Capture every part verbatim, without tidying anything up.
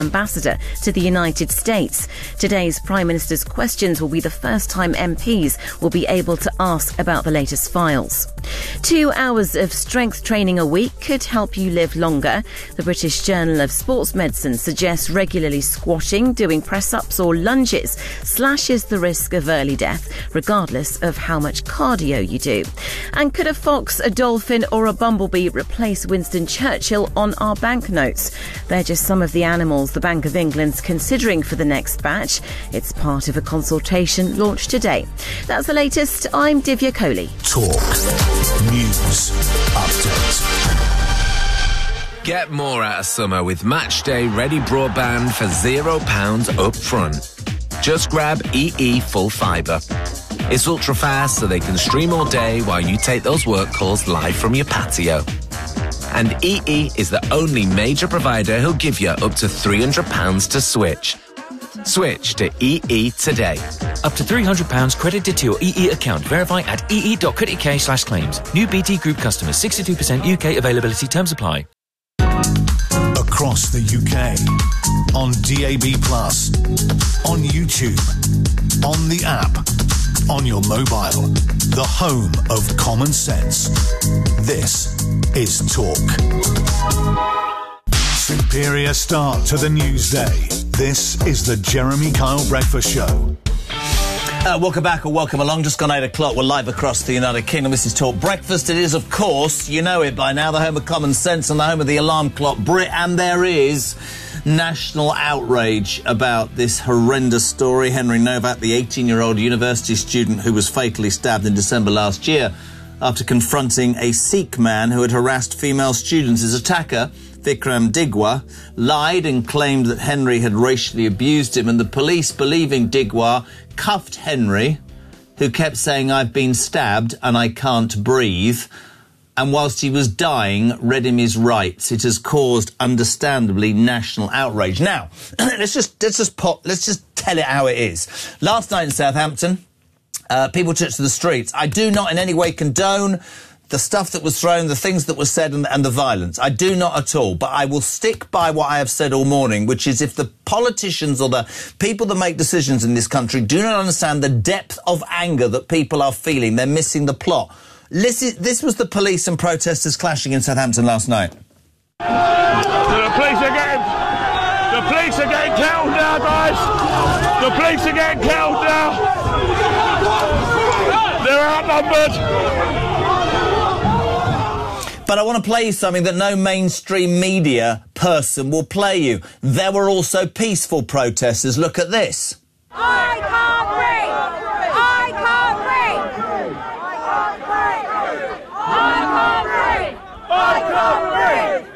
ambassador to the United States. Today's Prime Minister's questions will be the first time M Ps will be able to ask about the latest files. Two hours of strength training a week could help you live longer. The British Journal of Sports Medicine suggests regularly squatting, doing press-ups or lunges slashes the risk of early death, regardless of how much cardio you do. And could a fox, a dolphin or a bumblebee replace Winston Churchill on our banknotes? They're just some of the animals the Bank of England's considering for the next batch. It's part of a consultation launched today. That's the latest. I'm Divya Kohli. Talk News Update. Get more out of summer with Matchday Ready Broadband for zero pounds up front. Just grab E E Full Fibre. It's ultra fast so they can stream all day while you take those work calls live from your patio. And E E is the only major provider who'll give you up to three hundred pounds to switch. Switch to E E today. Up to three hundred pounds credited to your E E account. Verify at ee.co.uk slash claims. New B T Group customers. sixty-two percent U K availability. Terms apply. Across the U K. On D A B plus. On YouTube. On the app. On your mobile. The home of common sense. This is Talk. Superior start to the news day. This is the Jeremy Kyle Breakfast Show. Uh, welcome back or welcome along. Just gone eight o'clock. We're live across the United Kingdom. This is Talk Breakfast. It is, of course, you know it by now, the home of common sense and the home of the alarm clock Brit. And there is national outrage about this horrendous story. Henry Novak, the eighteen-year-old university student who was fatally stabbed in December last year after confronting a Sikh man who had harassed female students. His attacker, Vikram Digwa, lied and claimed that Henry had racially abused him, and the police, believing Digwa, cuffed Henry, who kept saying, "I've been stabbed and I can't breathe," and whilst he was dying, read him his rights. It has caused, understandably, national outrage. Now, let's just let's just pop, let's just tell it how it is. Last night in Southampton, uh, people took to the streets. I do not in any way condone the stuff that was thrown, the things that were said, and, and the violence. I do not at all. But I will stick by what I have said all morning, which is if the politicians or the people that make decisions in this country do not understand the depth of anger that people are feeling, they're missing the plot. Listen, this was the police and protesters clashing in Southampton last night. The police are getting... The police are getting killed now, guys! The police are getting killed now! They're outnumbered! But I want to play you something that no mainstream media person will play you. There were also peaceful protesters. Look at this. I can't breathe! I can't breathe! I can't breathe! I can't breathe!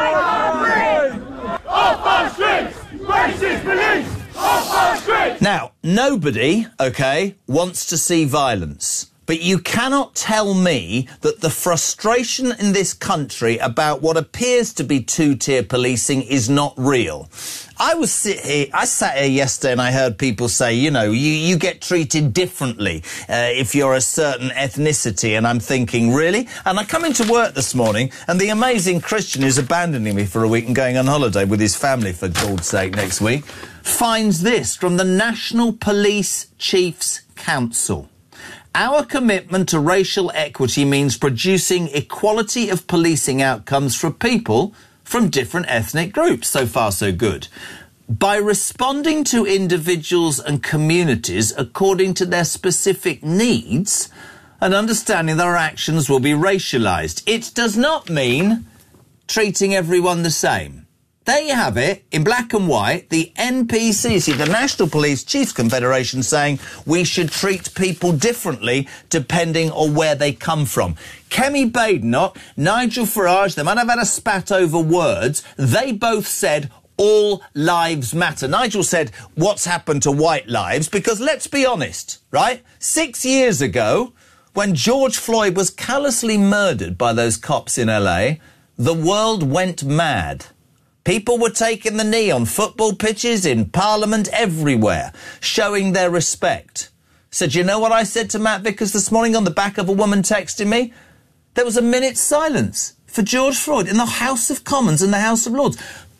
I can't breathe! Off our streets! Racist police! Off our streets! Now, nobody, OK, wants to see violence. But you cannot tell me that the frustration in this country about what appears to be two-tier policing is not real. I was sit here, I sat here yesterday and I heard people say, you know, you, you get treated differently uh, if you're a certain ethnicity. And I'm thinking, really? And I come into work this morning and the amazing Christian who's abandoning me for a week and going on holiday with his family, for God's sake, next week, finds this from the National Police Chiefs Council. Our commitment to racial equity means producing equality of policing outcomes for people from different ethnic groups. So far, so good. By responding to individuals and communities according to their specific needs and understanding that our actions will be racialised. It does not mean treating everyone the same. There you have it, in black and white, the N P C C, the National Police Chiefs Confederation, saying we should treat people differently depending on where they come from. Kemi Badenoch, Nigel Farage, they might have had a spat over words. They both said all lives matter. Nigel said, what's happened to white lives? Because let's be honest, right? Six years ago, when George Floyd was callously murdered by those cops in L A, the world went mad. People were taking the knee on football pitches, in Parliament, everywhere, showing their respect. So do you know what I said to Matt Vickers this morning on the back of a woman texting me? There was a minute's silence for George Floyd in the House of Commons and the House of Lords.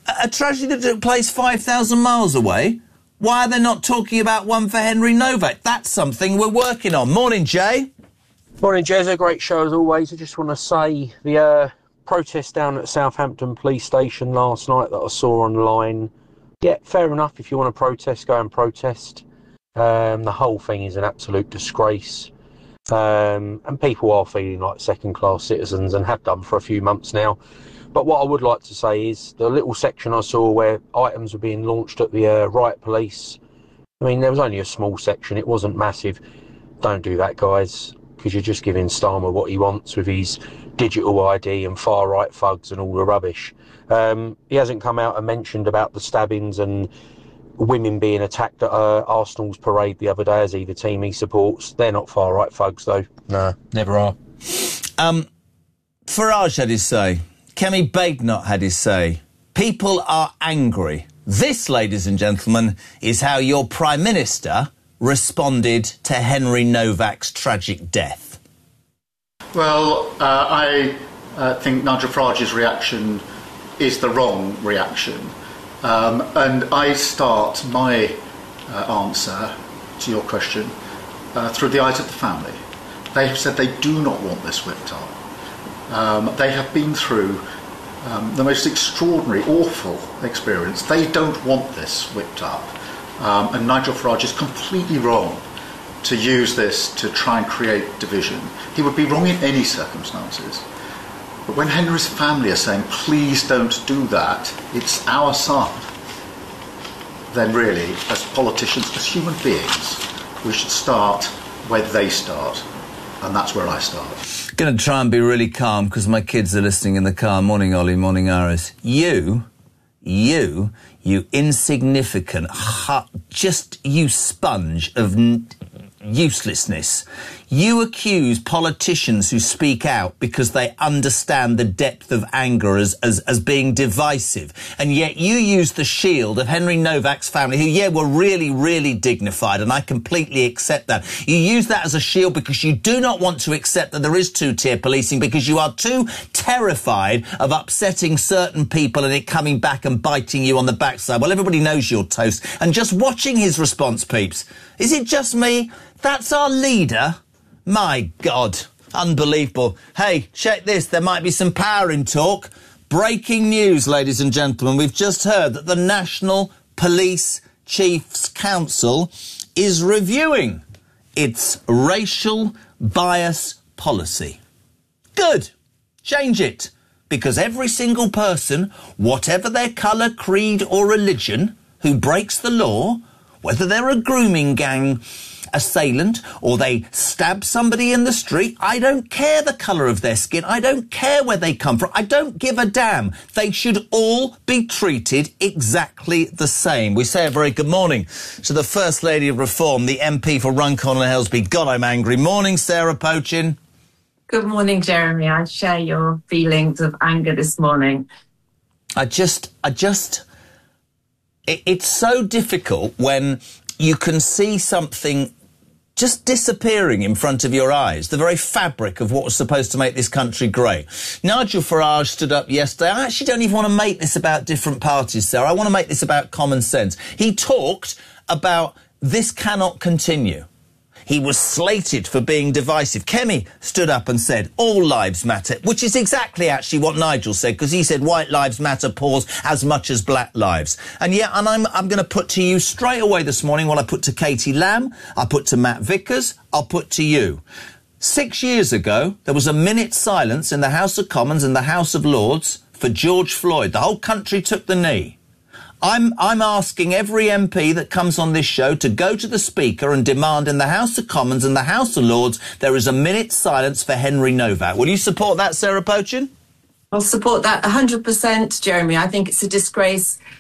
A, a tragedy that took place five thousand miles away. Why are they not talking about one for Henry Novak? That's something we're working on. Morning, Jay. Morning, Jez. A great show as always. I just want to say the uh, protest down at Southampton Police Station last night that I saw online. Yeah, fair enough. If you want to protest, go and protest. Um, the whole thing is an absolute disgrace. Um, and people are feeling like second-class citizens and have done for a few months now. But what I would like to say is the little section I saw where items were being launched at the uh, riot police, I mean, there was only a small section. It wasn't massive. Don't do that, guys, because you're just giving Starmer what he wants with his digital I D and far-right thugs and all the rubbish. Um, he hasn't come out and mentioned about the stabbings and women being attacked at uh, Arsenal's parade the other day, as he, the team he supports. They're not far-right thugs, though. No, never are. Um, Farage had his say. Kemi Badenoch had his say. People are angry. This, ladies and gentlemen, is how your Prime Minister responded to Henry Novak's tragic death. Well, uh, I uh, think Nigel Farage's reaction is the wrong reaction. Um, and I start my uh, answer to your question uh, through the eyes of the family. They have said they do not want this whipped up. Um, they have been through um, the most extraordinary, awful experience. They don't want this whipped up. Um, and Nigel Farage is completely wrong to use this to try and create division. He would be wrong in any circumstances. But when Henry's family are saying, please don't do that, it's our son, then really, as politicians, as human beings, we should start where they start. And that's where I start. Going to try and be really calm because my kids are listening in the car. Morning, Ollie. Morning, Iris. You, you, you insignificant, hu- just you sponge of n- uselessness. You accuse politicians who speak out because they understand the depth of anger as, as, as being divisive. And yet you use the shield of Henry Novak's family, who, yeah, were really, really dignified, and I completely accept that. You use that as a shield because you do not want to accept that there is two-tier policing, because you are too terrified of upsetting certain people and it coming back and biting you on the backside. Well, everybody knows you're toast. And just watching his response, peeps, is it just me? That's our leader? My God, unbelievable. Hey, check this. There might be some power in talk. Breaking news, ladies and gentlemen. We've just heard that the National Police Chiefs Council is reviewing its racial bias policy. Good. Change it. Because every single person, whatever their colour, creed or religion, who breaks the law, whether they're a grooming gang assailant or they stab somebody in the street, I don't care the colour of their skin. I don't care where they come from. I don't give a damn. They should all be treated exactly the same. We say a very good morning to the First Lady of Reform, the M P for Runcorn and Helsby. God, I'm angry. Morning, Sarah Pochin. Good morning, Jeremy. I share your feelings of anger this morning. I just, I just, it, it's so difficult when you can see something just disappearing in front of your eyes, the very fabric of what was supposed to make this country great. Nigel Farage stood up yesterday. I actually don't even want to make this about different parties, Sarah. I want to make this about common sense. He talked about this cannot continue. He was slated for being divisive. Kemi stood up and said, all lives matter, which is exactly actually what Nigel said, because he said white lives matter, pause, as much as black lives. And yeah, and I'm, I'm going to put to you straight away this morning what I put to Katie Lamb, I put to Matt Vickers, I'll put to you. Six years ago, there was a minute's silence in the House of Commons and the House of Lords for George Floyd. The whole country took the knee. I'm, I'm asking every M P that comes on this show to go to the Speaker and demand in the House of Commons and the House of Lords there is a minute's silence for Henry Novak. Will you support that, Sarah Pochin? I'll support that one hundred percent, Jeremy. I think it's a disgrace.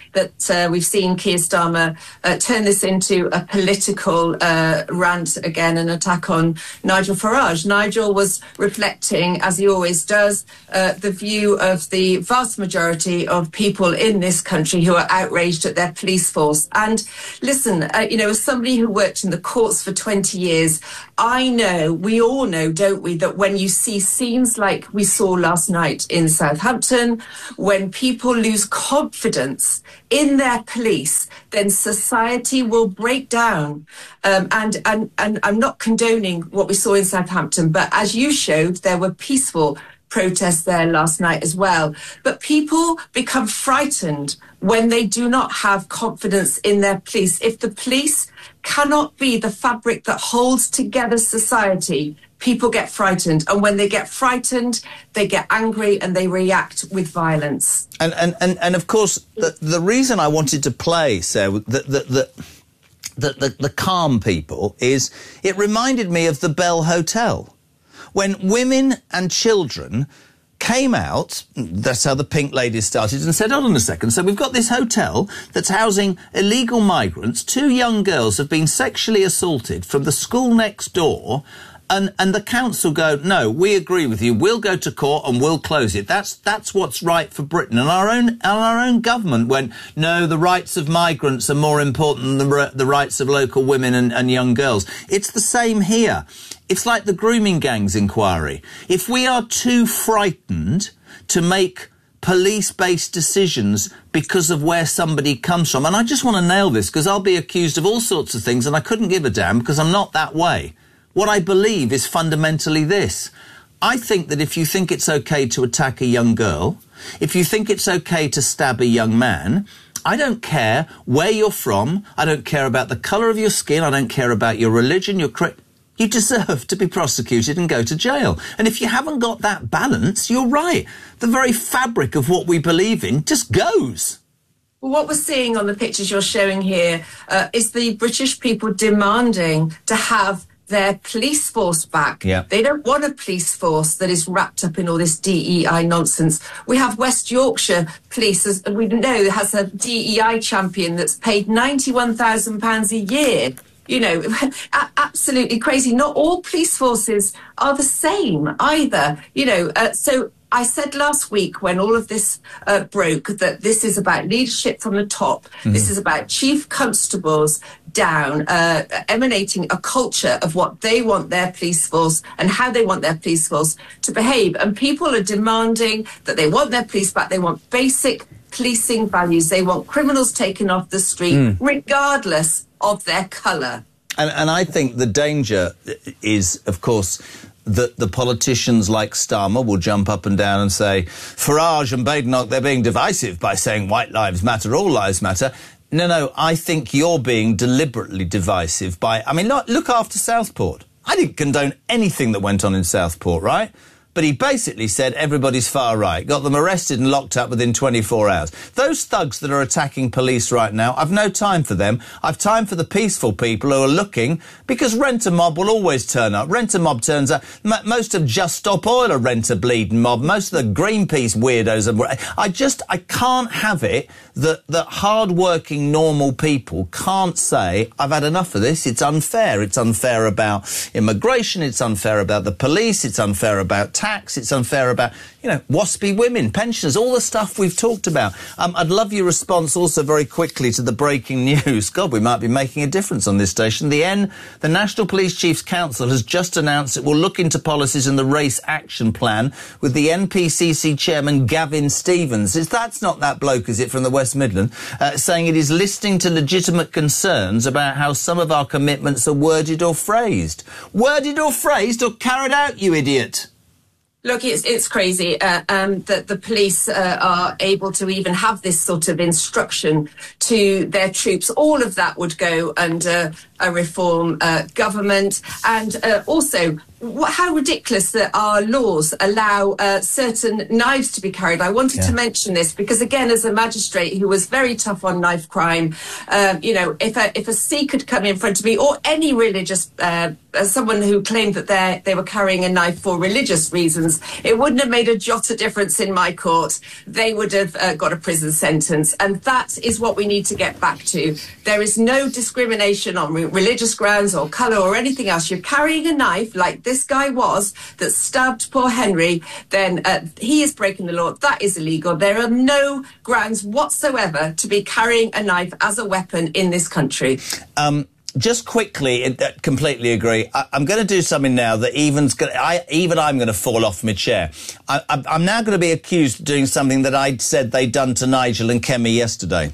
that uh, we've seen Keir Starmer uh, turn this into a political uh, rant again, an attack on Nigel Farage. Nigel was reflecting, as he always does, uh, the view of the vast majority of people in this country who are outraged at their police force. And listen, uh, you know, as somebody who worked in the courts for twenty years, I know, we all know, don't we, that when you see scenes like we saw last night in Southampton, when people lose confidence in their police, then society will break down. Um, and, and, and I'm not condoning what we saw in Southampton, but as you showed, there were peaceful protests there last night as well. But people become frightened when they do not have confidence in their police. If the police cannot be the fabric that holds together society, people get frightened. And when they get frightened, they get angry and they react with violence. And and, and, and of course, the, the reason I wanted to play, so the, the, the, the, the, the calm people, is it reminded me of the Bell Hotel. When women and children came out, that's how the Pink Ladies started, and said, hold on a second, so we've got this hotel that's housing illegal migrants. Two young girls have been sexually assaulted from the school next door, and, and the council go, no, we agree with you, we'll go to court and we'll close it. That's, that's what's right for Britain. And our own, and our own government went, no, the rights of migrants are more important than the, the rights of local women and, and young girls. It's the same here. It's like the grooming gangs inquiry. If we are too frightened to make police-based decisions because of where somebody comes from, and I just want to nail this because I'll be accused of all sorts of things and I couldn't give a damn because I'm not that way. What I believe is fundamentally this. I think that if you think it's okay to attack a young girl, if you think it's okay to stab a young man, I don't care where you're from, I don't care about the colour of your skin, I don't care about your religion, your cre- you deserve to be prosecuted and go to jail. And if you haven't got that balance, you're right. The very fabric of what we believe in just goes. Well, what we're seeing on the pictures you're showing here uh, is the British people demanding to have their police force back. Yeah. They don't want a police force that is wrapped up in all this D E I nonsense. We have West Yorkshire Police, as we know, has a D E I champion that's paid ninety-one thousand pounds a year. You know, absolutely crazy. Not all police forces are the same either. You know, uh, so I said last week when all of this uh, broke that this is about leadership from the top. Mm-hmm. This is about chief constables down, uh, emanating a culture of what they want their police force and how they want their police force to behave. And people are demanding that they want their police back. They want basic policing values. They want criminals taken off the street, mm. regardless of their colour. And, and I think the danger is, of course, that the politicians like Starmer will jump up and down and say, Farage and Badenoch, they're being divisive by saying white lives matter, all lives matter. No, no, I think you're being deliberately divisive by... I mean, look, look after Southport. I didn't condone anything that went on in Southport, right? But he basically said everybody's far right, got them arrested and locked up within twenty-four hours. Those thugs that are attacking police right now, I've no time for them. I've time for the peaceful people who are looking, because rent-a-mob will always turn up. Rent-a-mob turns up. M most of Just Stop Oil are rent-a-bleeding mob. Most of the Greenpeace weirdos are... I just, I can't have it that, that hard-working, normal people can't say, I've had enough of this, it's unfair. It's unfair about immigration, it's unfair about the police, it's unfair about tax, it's unfair about, you know, waspy women, pensioners, all the stuff we've talked about. Um, I'd love your response also very quickly to the breaking news. God, we might be making a difference on this station. The N, the National Police Chiefs Council has just announced it will look into policies in the Race Action Plan with the N P C C chairman Gavin Stevens. It's, that's not that bloke, is it, from the West Midlands, uh, saying it is listening to legitimate concerns about how some of our commitments are worded or phrased. Worded or phrased or carried out, you idiot? Look, it's it's crazy uh, um, that the police uh, are able to even have this sort of instruction to their troops. All of that would go under a reform uh, government, and uh, also what, how ridiculous that our laws allow uh, certain knives to be carried. I wanted yeah. to mention this because, again, as a magistrate who was very tough on knife crime, um, you know, if a, if a Sikh had come in front of me, or any religious, uh, someone who claimed that they they were carrying a knife for religious reasons, it wouldn't have made a jot of difference in my court. They would have uh, got a prison sentence. And that is what we need to get back to. There is no discrimination on re- religious grounds or colour or anything else. You're carrying a knife like this guy was that stabbed poor Henry, then uh, he is breaking the law. That is illegal. There are no grounds whatsoever to be carrying a knife as a weapon in this country. Um, just quickly, it, uh, completely agree. I, I'm going to do something now that even's gonna, I, even I'm going to fall off my chair. I, I, I'm now going to be accused of doing something that I'd said they'd done to Nigel and Kemi yesterday.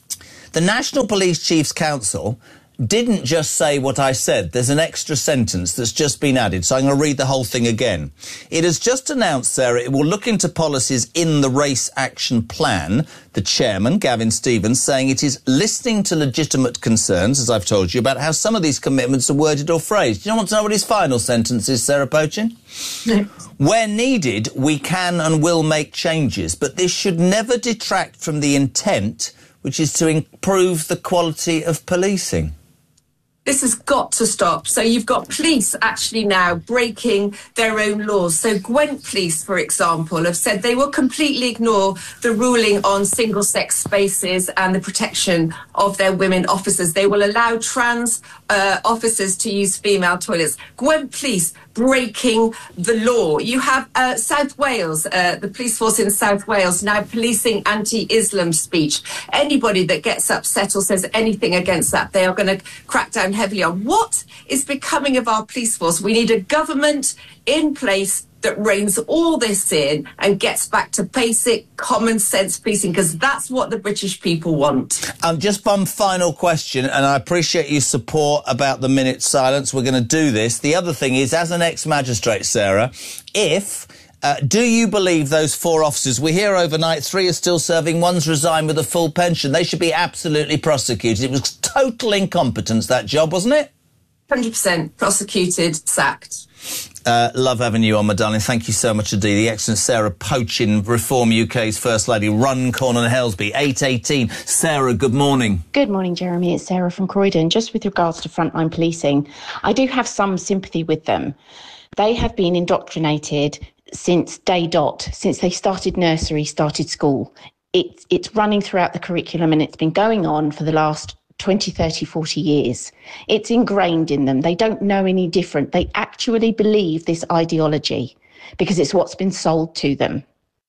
The National Police Chiefs Council didn't just say what I said. There's an extra sentence that's just been added, so I'm going to read the whole thing again. It has just announced, Sarah, it will look into policies in the Race Action Plan. The chairman, Gavin Stevens, saying it is listening to legitimate concerns, as I've told you, about how some of these commitments are worded or phrased. Do you want to know what his final sentence is, Sarah Pochin? No. Where needed, we can and will make changes, but this should never detract from the intent, which is to improve the quality of policing. This has got to stop. So you've got police actually now breaking their own laws. So Gwent Police, for example, have said they will completely ignore the ruling on single-sex spaces and the protection of their women officers. They will allow trans uh, officers to use female toilets. Gwent Police breaking the law. You have uh, South Wales, uh, the police force in South Wales, now policing anti-Islam speech. Anybody that gets upset or says anything against that, they are going to crack down heavily on. What is becoming of our police force? We need a government in place that reins all this in and gets back to basic common sense policing, because that's what the British people want. Um, just one final question, and I appreciate your support about the minute silence. We're going to do this. The other thing is, as an ex-magistrate, Sarah, if... Uh, do you believe those four officers, we're here overnight, three are still serving, one's resigned with a full pension, they should be absolutely prosecuted? It was total incompetence, that job, wasn't it? one hundred percent prosecuted, sacked. Uh, love having you on, my darling. Thank you so much indeed. The excellent Sarah Pochin, Reform U K's First Lady, Run Cornwall Helsby, eight eighteen. Sarah, good morning. Good morning, Jeremy. It's Sarah from Croydon. Just with regards to frontline policing, I do have some sympathy with them. They have been indoctrinated since day dot, since they started nursery, started school. It's, it's running throughout the curriculum, and it's been going on for the last twenty, thirty, forty years. It's ingrained in them. They don't know any different. They actually believe this ideology because it's what's been sold to them.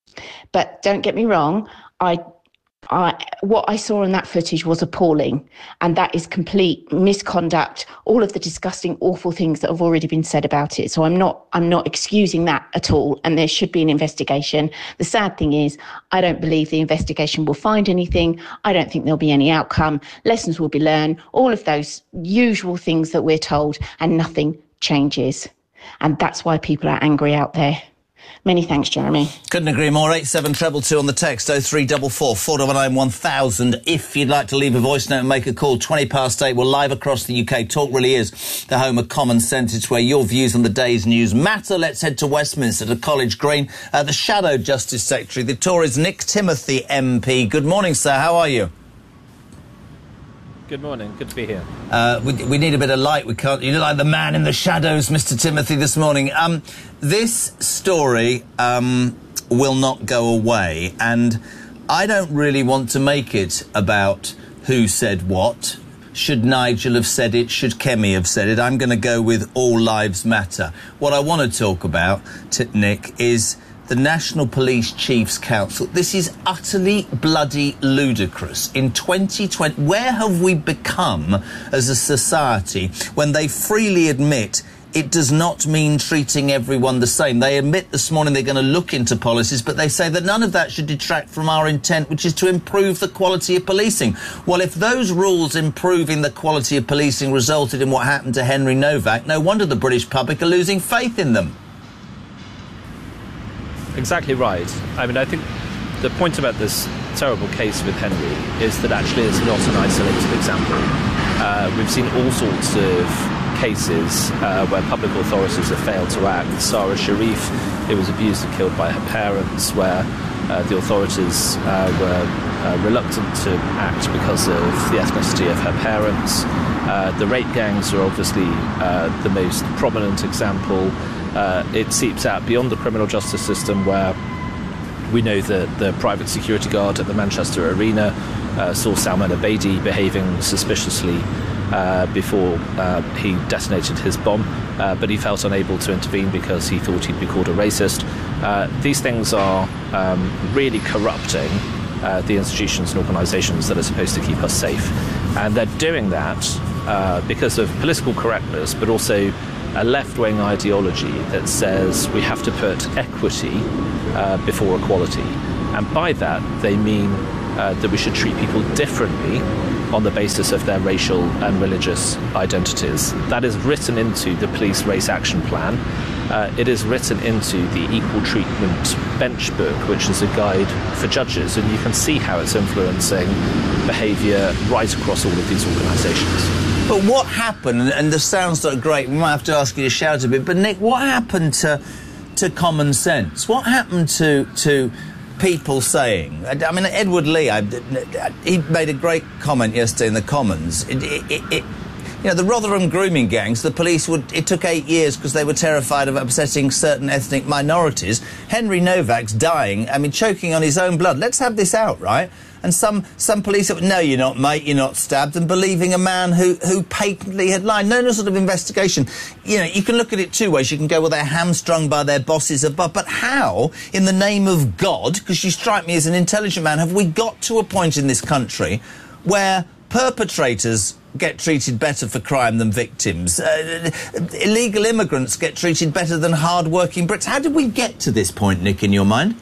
But don't get me wrong, I I, what I saw in that footage was appalling, and that is complete misconduct, all of the disgusting, awful things that have already been said about it. So I'm not, I'm not excusing that at all, and there should be an investigation. The sad thing is, I don't believe the investigation will find anything. I don't think there'll be any outcome. Lessons will be learned, all of those usual things that we're told, and nothing changes. And that's why people are angry out there. Many thanks, Jeremy. Couldn't agree more. eight seven two two on the text, oh three four four, four nine nine, one thousand. If you'd like to leave a voice note and make a call, twenty past eight. We're live across the U K. Talk really is the home of common sense. It's where your views on the day's news matter. Let's head to Westminster, to College Green. Uh, the Shadow Justice Secretary, the Tories' Nick Timothy M P. Good morning, sir. How are you? Good morning. Good to be here. Uh, we, we need a bit of light. We can't. You look like the man in the shadows, Mister Timothy, this morning. Um, this story um, will not go away, and I don't really want to make it about who said what. Should Nigel have said it? Should Kemi have said it? I'm going to go with all lives matter. What I want to talk about, t- Nick, is the National Police Chiefs Council. This is utterly bloody ludicrous. In twenty twenty, where have we become as a society when they freely admit it does not mean treating everyone the same? They admit this morning they're going to look into policies, but they say that none of that should detract from our intent, which is to improve the quality of policing. Well, if those rules improving the quality of policing resulted in what happened to Henry Novak, no wonder the British public are losing faith in them. Exactly right. I mean, I think the point about this terrible case with Henry is that actually it's not an isolated example. Uh, we've seen all sorts of cases uh, where public authorities have failed to act. Sarah Sharif, who was abused and killed by her parents, where uh, the authorities uh, were uh, reluctant to act because of the ethnicity of her parents. Uh, the rape gangs are obviously uh, the most prominent example. Uh, it seeps out beyond the criminal justice system, where we know that the private security guard at the Manchester Arena uh, saw Salman Abedi behaving suspiciously uh, before uh, he detonated his bomb, uh, but he felt unable to intervene because he thought he'd be called a racist. Uh, these things are um, really corrupting uh, the institutions and organisations that are supposed to keep us safe. And they're doing that uh, because of political correctness, but also a left-wing ideology that says we have to put equity uh, before equality. And by that, they mean uh, that we should treat people differently on the basis of their racial and religious identities. That is written into the Police Race Action Plan. Uh, it is written into the Equal Treatment Bench Book, which is a guide for judges, and you can see how it's influencing behaviour right across all of these organisations. But what happened, and the sounds look great, we might have to ask you to shout a bit, but Nick, what happened to to common sense? What happened to to people saying, I mean, Edward Lee, I, he made a great comment yesterday in the Commons. It, it, it, it, you know, the Rotherham grooming gangs, the police would, it took eight years because they were terrified of upsetting certain ethnic minorities. Henry Novak's dying, I mean, choking on his own blood. Let's have this out, right? And some, some police said, no, you're not, mate, you're not stabbed, and believing a man who, who patently had lied. No, no sort of investigation. You know, you can look at it two ways. You can go, well, they're hamstrung by their bosses above. But how, in the name of God, because you strike me as an intelligent man, have we got to a point in this country where perpetrators get treated better for crime than victims? Uh, illegal immigrants get treated better than hard-working Brits. How did we get to this point, Nick, in your mind?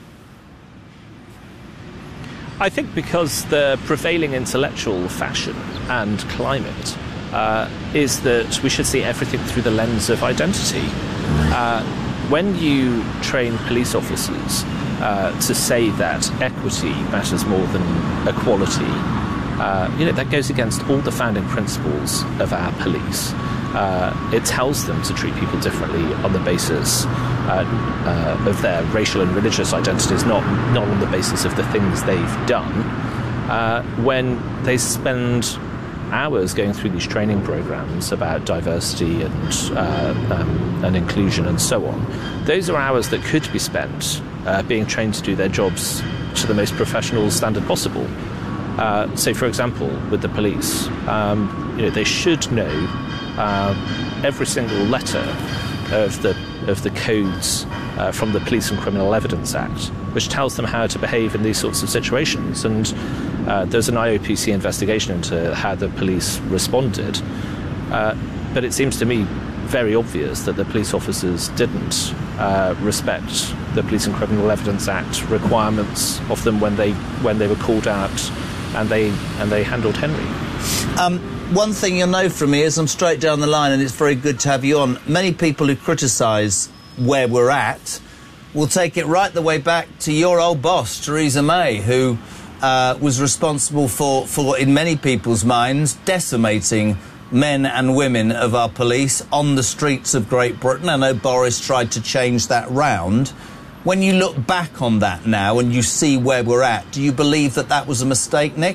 I think because the prevailing intellectual fashion and climate uh, is that we should see everything through the lens of identity. Uh, when you train police officers uh, to say that equity matters more than equality, uh, you know, that goes against all the founding principles of our police. Uh, it tells them to treat people differently on the basis uh, uh, of their racial and religious identities, not not on the basis of the things they've done. Uh, when they spend hours going through these training programs about diversity and uh, um, and inclusion and so on, those are hours that could be spent uh, being trained to do their jobs to the most professional standard possible. Uh, so, for example, with the police, um, you know, they should know Uh, every single letter of the of the codes uh, from the Police and Criminal Evidence Act, which tells them how to behave in these sorts of situations. And uh, there's an I O P C investigation into how the police responded. Uh, but it seems to me very obvious that the police officers didn't uh, respect the Police and Criminal Evidence Act requirements of them when they when they were called out, and they and they handled Henry. Um, One thing you'll know from me is I'm straight down the line, and it's very good to have you on. Many people who criticise where we're at will take it right the way back to your old boss, Theresa May, who uh, was responsible for, for, in many people's minds, decimating men and women of our police on the streets of Great Britain. I know Boris tried to change that round. When you look back on that now and you see where we're at, do you believe that that was a mistake, Nick?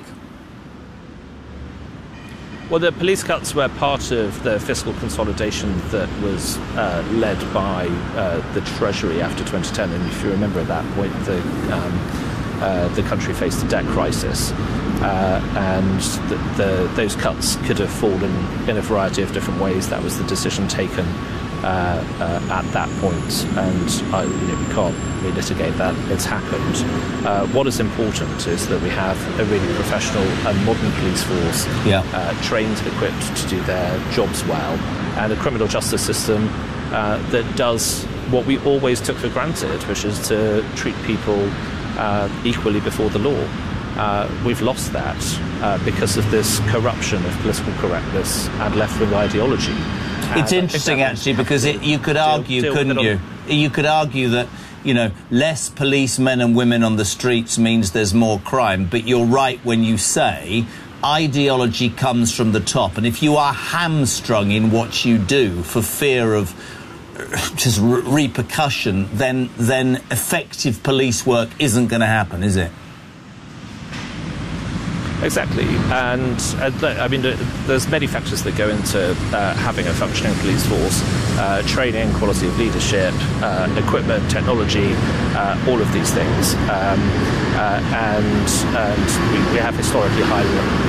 Well, the police cuts were part of the fiscal consolidation that was uh, led by uh, the Treasury after twenty ten. And if you remember, at that point, the, um, uh, the country faced a debt crisis. Uh, and the, the, those cuts could have fallen in a variety of different ways. That was the decision taken uh, uh, at that point. And I, you know, we can't relitigate that. It's happened. Uh, what is important is that we have a really professional and modern police force, yeah. uh, trained and equipped to do their jobs well, and a criminal justice system uh, that does what we always took for granted, which is to treat people uh, equally before the law. Uh, we've lost that uh, because of this corruption of political correctness and left-wing ideology. It's and interesting, actually, because it, you could argue, deal, deal couldn't you? You could argue that, you know, less policemen and women on the streets means there's more crime. But you're right when you say ideology comes from the top, and if you are hamstrung in what you do for fear of just re- repercussion, then then effective police work isn't going to happen, is it? Exactly, and uh, th- I mean, th- there's many factors that go into uh, having a functioning police force: uh, training, quality of leadership, uh, equipment, technology, uh, all of these things. Um, uh, and and we, we have historically high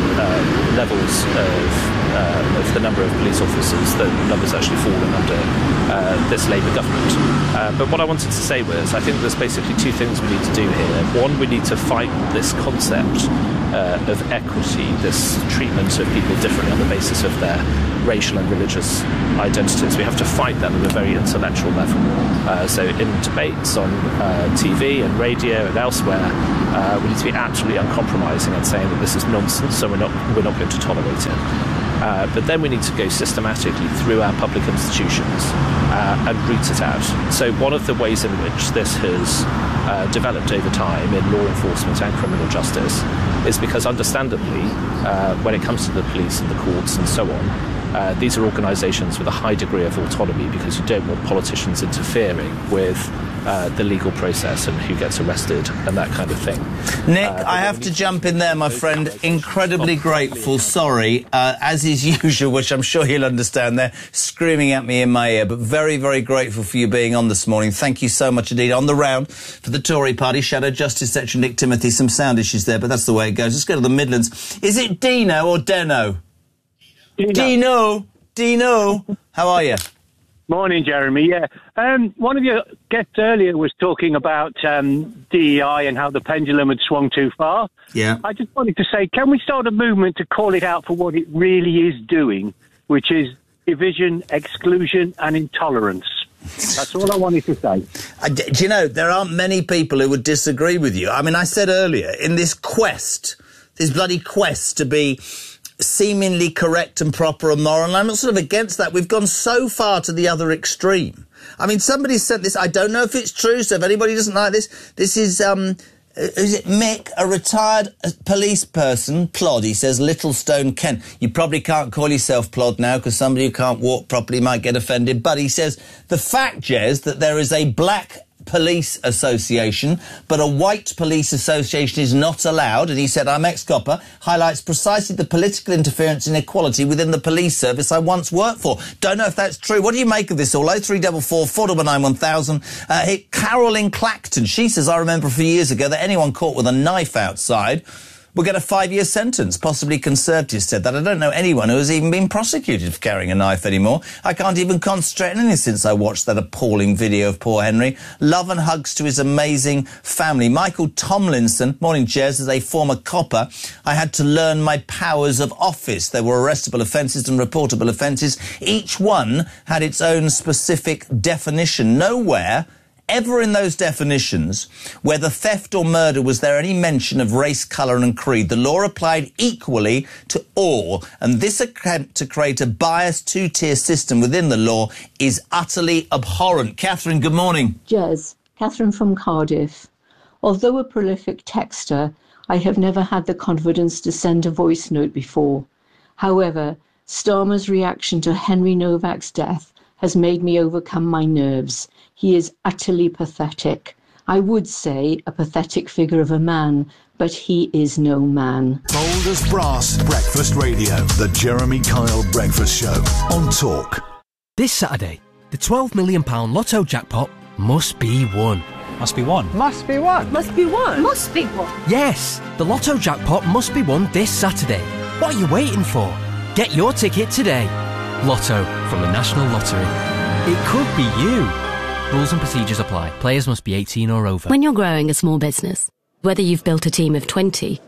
uh, levels of, uh, of the number of police officers. The numbers actually fallen under uh, this Labour government. Uh, but what I wanted to say was, I think there's basically two things we need to do here. One, we need to fight this concept Uh, of equity, this treatment of people differently on the basis of their racial and religious identities. We have to fight that at a very intellectual level. Uh, so in debates on uh, T V and radio and elsewhere, uh, we need to be absolutely uncompromising and saying that this is nonsense, so we're not we're not going to tolerate it. Uh, but then we need to go systematically through our public institutions uh, and root it out. So one of the ways in which this has uh, developed over time in law enforcement and criminal justice is because, understandably, uh, when it comes to the police and the courts and so on, uh, these are organisations with a high degree of autonomy, because you don't want politicians interfering with uh, the legal process and who gets arrested and that kind of thing. Nick, uh, I have to jump in there, my friend. Incredibly grateful. Sorry, uh, as is usual, which I'm sure you'll understand. They're screaming at me in my ear, but very, very grateful for you being on this morning. Thank you so much indeed. On the round for the Tory party, Shadow Justice Secretary Nick Timothy. Some sound issues there, but that's the way it goes. Let's go to the Midlands. Is it Dino or Deno? Dino. Dino. Dino. How are you? Morning, Jeremy. Yeah. Um, one of your guests earlier was talking about um, D E I and how the pendulum had swung too far. Yeah. I just wanted to say, can we start a movement to call it out for what it really is doing, which is division, exclusion and intolerance? That's all I wanted to say. Uh, do you know, there aren't many people who would disagree with you. I mean, I said earlier, in this quest, this bloody quest to be seemingly correct and proper and moral, and I'm not sort of against that. We've gone so far to the other extreme. I mean, somebody sent this. I don't know if it's true, so if anybody doesn't like this, this is, um, is it Mick, a retired police person, Plod, he says, Littlestone, Kent. You probably can't call yourself Plod now, because somebody who can't walk properly might get offended, but he says, the fact, Jez, that there is a black police association, but a white police association is not allowed, and he said, I'm ex-copper, highlights precisely the political interference and inequality within the police service I once worked for. Don't know if that's true. What do you make of this all? oh three four four, four nine nine, one thousand. Uh, hey, Carol in Clacton, she says, I remember a few years ago that anyone caught with a knife outside will get a five-year sentence. Possibly Conservatives said that. I don't know anyone who has even been prosecuted for carrying a knife anymore. I can't even concentrate on anything since I watched that appalling video of poor Henry. Love and hugs to his amazing family. Michael Tomlinson, morning, Jez, as a former copper, I had to learn my powers of office. There were arrestable offences and reportable offences. Each one had its own specific definition. Nowhere ever in those definitions, whether theft or murder, was there any mention of race, colour and creed. The law applied equally to all, and this attempt to create a biased two-tier system within the law is utterly abhorrent. Catherine, good morning. Jez, Catherine from Cardiff. Although a prolific texter, I have never had the confidence to send a voice note before. However, Starmer's reaction to Henry Novak's death has made me overcome my nerves. He is utterly pathetic. I would say a pathetic figure of a man, but he is no man. Bold as brass, Breakfast Radio, the Jeremy Kyle Breakfast Show on Talk. This Saturday, the twelve million pounds lotto jackpot must be won. Must be won. Must be won. Must be won. Must be won. Yes, the lotto jackpot must be won this Saturday. What are you waiting for? Get your ticket today. Lotto from the National Lottery. It could be you. Rules and procedures apply. Players must be eighteen or over. When you're growing a small business, whether you've built a team of twenty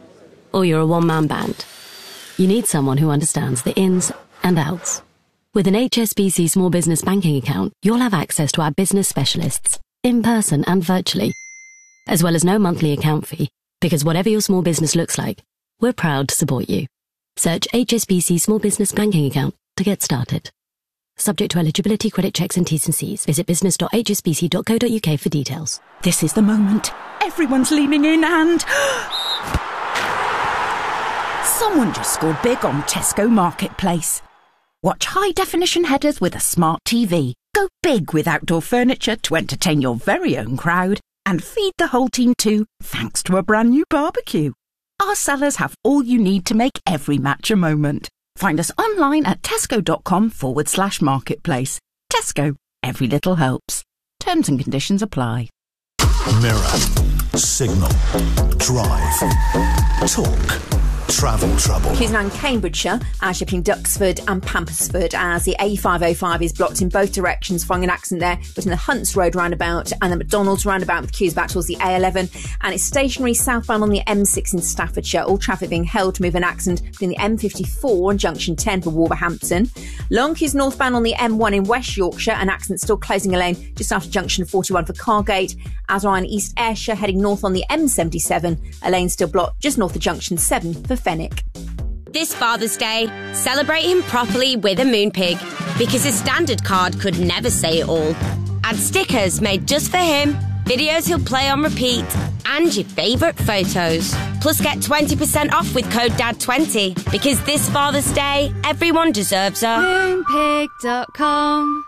or you're a one-man band, you need someone who understands the ins and outs. With an H S B C small business banking account, you'll have access to our business specialists, in person and virtually, as well as no monthly account fee, because whatever your small business looks like, we're proud to support you. Search H S B C Small Business Banking Account to get started. Subject to eligibility, credit checks and T's and C's. Visit business dot h s b c dot co dot u k for details. This is the moment. Everyone's leaning in and... Someone just scored big on Tesco Marketplace. Watch high-definition headers with a smart T V. Go big with outdoor furniture to entertain your very own crowd. And feed the whole team too, thanks to a brand new barbecue. Our sellers have all you need to make every match a moment. Find us online at tesco.com forward slash marketplace. Tesco, every little helps. Terms and conditions apply. Mirror, Signal, Drive, Talk, Travel Trouble. Cusenang, Cambridgeshire, Aship in Duxford and Pampersford as the A five oh five is blocked in both directions following an accident there between the Hunts Road roundabout and the McDonald's roundabout with queues back towards the A eleven, and it's stationary southbound on the M six in Staffordshire. All traffic being held to move an accident between the M fifty-four and junction ten for Wolverhampton. Long queues northbound on the M one in West Yorkshire, an accident still closing a lane just after junction forty-one for Cargate. As are in East Ayrshire heading north on the M seventy-seven, a lane still blocked just north of junction seven for Fenwick. This Father's Day, celebrate him properly with a Moonpig, because his standard card could never say it all. Add stickers made just for him, videos he'll play on repeat, and your favourite photos. Plus get twenty percent off with code D A D twenty, because this Father's Day, everyone deserves a Moonpig dot com.